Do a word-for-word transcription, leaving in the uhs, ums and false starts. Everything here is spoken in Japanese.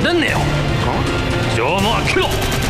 でんねよ。情も開けろ。